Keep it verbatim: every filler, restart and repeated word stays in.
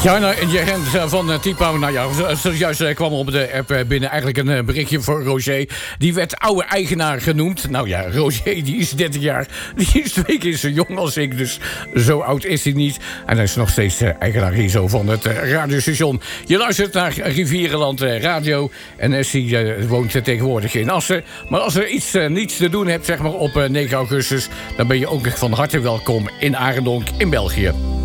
Ja, nou, en je rent van uh, Typo, nou ja, zojuist uh, kwam er op de app uh, binnen eigenlijk een uh, berichtje voor Roger. Die werd oude eigenaar genoemd. Nou ja, Roger, die is dertig jaar. Die is twee keer zo jong als ik, dus zo oud is hij niet. En hij is nog steeds uh, eigenaar hier zo van het uh, radiostation. Je luistert naar Rivierenland uh, Radio. En Essie uh, woont uh, tegenwoordig in Assen. Maar als er iets uh, niets te doen hebt, zeg maar op uh, negen augustus... dan ben je ook van harte welkom in Arendonk in België.